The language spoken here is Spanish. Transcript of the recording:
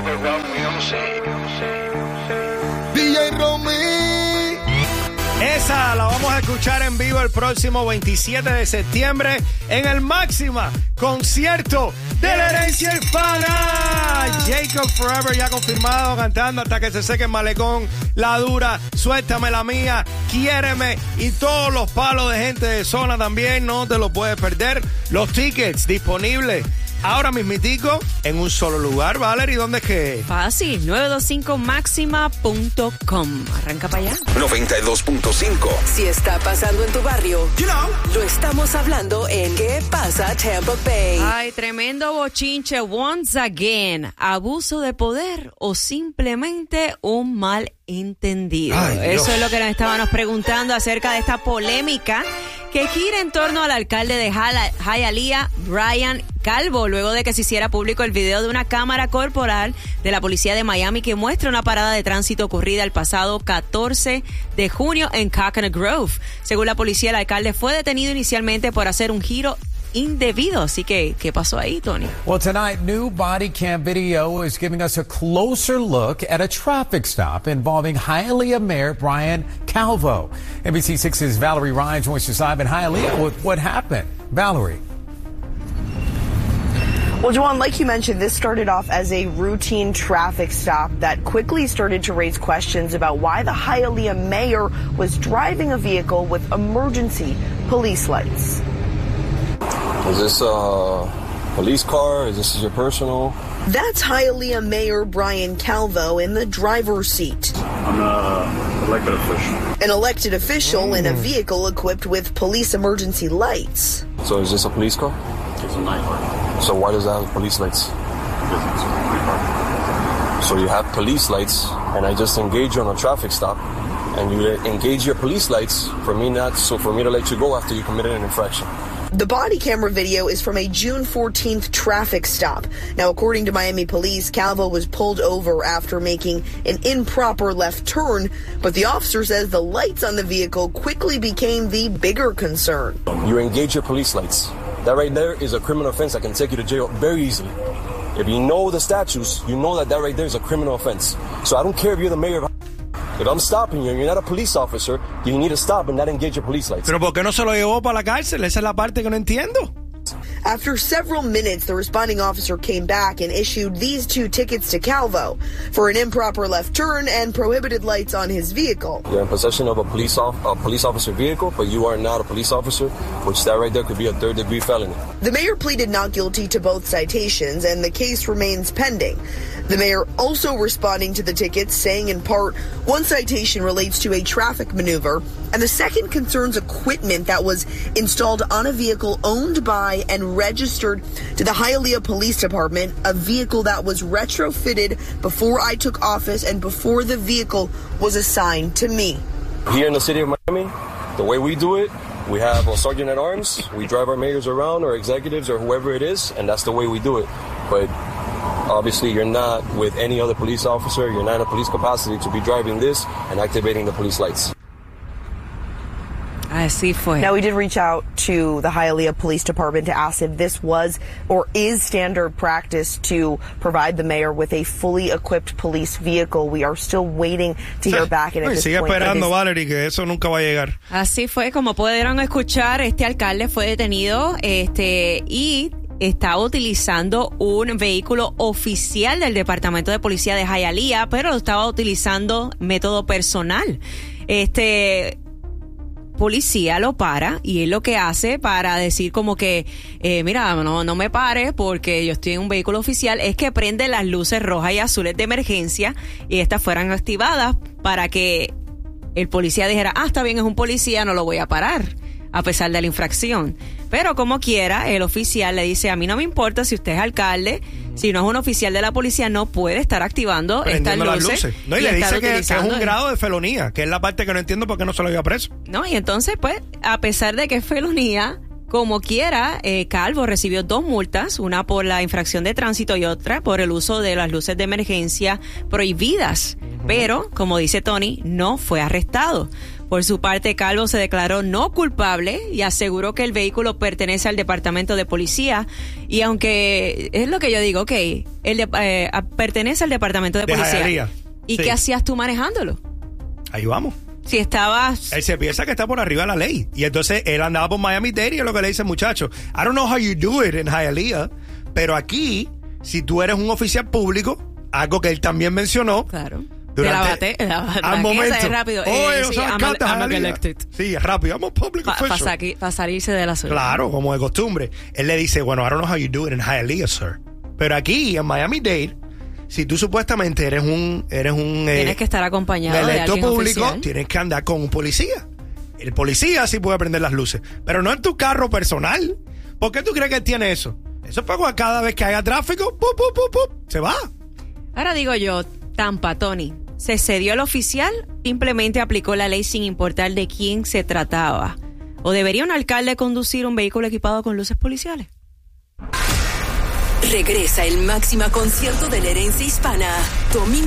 DJ Romy. Esa la vamos a escuchar en vivo el próximo 27 de septiembre en el Máxima concierto de la herencia hispana. Jacob Forever ya confirmado, cantando hasta que se seque el malecón, La Dura, Suéltame la Mía, Quiéreme y todos los palos de gente de zona también. No te lo puedes perder. Los tickets disponibles ahora mismitico en un solo lugar. Valerie, ¿dónde es que? Fácil, 925maxima.com. Arranca para allá. 92.5. Si está pasando en tu barrio, lo estamos hablando en ¿Qué pasa Tampa Bay? Ay, tremendo bochinche once again. Abuso de poder o simplemente un mal entendido. Eso es lo que nos estábamos preguntando acerca de esta polémica que gira en torno al alcalde de Hialeah, Brian Calvo, luego de que se hiciera público el video de una cámara corporal de la policía de Miami que muestra una parada de tránsito ocurrida el pasado 14 de junio en Coconut Grove. Según la policía, el alcalde fue detenido inicialmente por hacer un giro indebido. Así que, ¿qué pasó ahí, Tony? Well, tonight, new body cam video is giving us a closer look at a traffic stop involving Hialeah Mayor Brian Calvo. NBC6's Valerie Ryan joins us live in Hialeah with what happened. Valerie. Well, Juwan, like you mentioned, this started off as a routine traffic stop that quickly started to raise questions about why the Hialeah mayor was driving a vehicle with emergency police lights. Is this a police car? Is this your personal? That's Hialeah Mayor Brian Calvo in the driver's seat. I'm an elected official. An elected official in a vehicle equipped with police emergency lights. So is this a police car? It's a night car. So why does that have police lights? Because it's a police car. So you have police lights, and I just engage you on a traffic stop, and you engage your police lights for me to let you go after you committed an infraction. The body camera video is from a June 14th traffic stop. Now, according to Miami police, Calvo was pulled over after making an improper left turn, but the officer says the lights on the vehicle quickly became the bigger concern. You engage your police lights. That right there is a criminal offense that can take you to jail very easily. If you know the statutes, you know that right there is a criminal offense. So I don't care if you're the mayor of... If I'm stopping you and you're not a police officer, you need to stop and not engage your police lights. Pero ¿por qué no se lo llevó para la cárcel? Esa es la parte que no entiendo. After several minutes, the responding officer came back and issued these two tickets to Calvo for an improper left turn and prohibited lights on his vehicle. You're in possession of a police officer vehicle, but you are not a police officer, which that right there could be a third-degree felony. The mayor pleaded not guilty to both citations, and the case remains pending. The mayor also responding to the tickets, saying in part, one citation relates to a traffic maneuver, and the second concerns equipment that was installed on a vehicle owned by and registered to the Hialeah Police Department, a vehicle that was retrofitted before I took office and before the vehicle was assigned to me. Here in the city of Miami, the way we do it, we have a sergeant at arms, we drive our mayors around, or executives, or whoever it is, and that's the way we do it. But obviously, you're not with any other police officer, you're not in a police capacity to be driving this and activating the police lights. Así fue. Now, we did reach out to the Hialeah Police Department to ask if this was or is standard practice to provide the mayor with a fully equipped police vehicle. We are still waiting to hear back. And at this sigue point, esperando, Valerie, que eso nunca va a llegar. Así fue, como pudieron escuchar, este alcalde fue detenido y estaba utilizando un vehículo oficial del Departamento de Policía de Hialeah, pero lo estaba utilizando método personal. Policía lo para y él lo que hace para decir como que mira, no me pare porque yo estoy en un vehículo oficial, es que prende las luces rojas y azules de emergencia y estas fueran activadas para que el policía dijera, está bien, es un policía, no lo voy a parar a pesar de la infracción. Pero como quiera, el oficial le dice, a mí no me importa si usted es alcalde, si no es un oficial de la policía, no puede estar activando estas luces. No, y le dice que es un grado de felonía, que es la parte que no entiendo por qué no se lo lleva preso. No, y entonces, pues, a pesar de que es felonía, como quiera, Calvo recibió 2 multas, una por la infracción de tránsito y otra por el uso de las luces de emergencia prohibidas. Pero, como dice Tony, no fue arrestado. Por su parte, Calvo se declaró no culpable y aseguró que el vehículo pertenece al departamento de policía. Y aunque es lo que yo digo, pertenece al departamento de policía. Hialeah. ¿Y sí. qué hacías tú manejándolo? Ahí vamos. Si estabas... Él se piensa que está por arriba de la ley. Y entonces él andaba por Miami-Dade y es lo que le dice, muchacho, I don't know how you do it in Hialeah, pero aquí, si tú eres un oficial público, algo que él también mencionó... Claro. Durante, al momento. Es rápido. Oye, sí, I'm elected. Sí, es rápido. I'm a public official. Para salirse de la ciudad. Claro, como de costumbre. Él le dice, bueno, I don't know how you do it in Hialeah, sir. Pero aquí, en Miami-Dade, si tú supuestamente eres un tienes que estar acompañado de alguien público, oficial. Tienes que andar con un policía. El policía sí puede prender las luces, pero no en tu carro personal. ¿Por qué tú crees que él tiene eso? Eso es para cada vez que haya tráfico, se va. Ahora digo yo, Tampa, Tony, ¿se cedió al oficial? ¿Simplemente aplicó la ley sin importar de quién se trataba? ¿O debería un alcalde conducir un vehículo equipado con luces policiales? Regresa el Máxima Concierto de la Herencia Hispana. Domingo